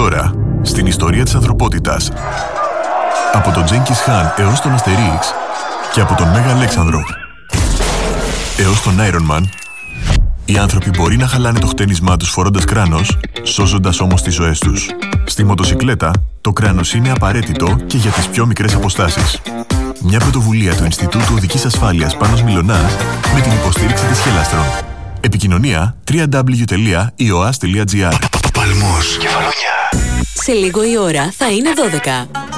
ώρα στην ιστορία της ανθρωπότητας. Από τον Τζένκις Χαν έως τον Αστερίξ και από τον Μέγα Αλέξανδρο έως τον Iron Man, οι άνθρωποι μπορεί να χαλάνε το χτένισμά τους φορώντας κράνος, σώζοντας όμως τις ζωές τους. Στη μοτοσικλέτα, το κράνος είναι απαραίτητο και για τις πιο μικρές αποστάσεις. Μια πρωτοβουλία του Ινστιτούτου Οδικής Ασφάλειας Πάνος Μιλωνάς με την υποστήριξη της Χελάστρον. Επικοινωνία www.ioas.gr. Παλμός, Κεφαλονιά. Σε λίγο η ώρα θα είναι 12.